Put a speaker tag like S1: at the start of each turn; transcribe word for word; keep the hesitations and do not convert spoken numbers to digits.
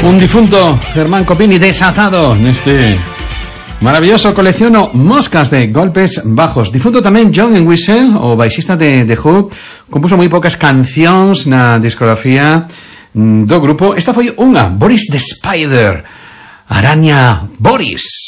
S1: Un difunto Germán Copini desatado neste maravilloso colecciono Moscas de golpes bajos. Difunto tamén John Entwistle, o baixista de The Who, compuso moi poucas cancións na discografía do grupo. Esta foi unha, Boris the Spider, Araña Boris.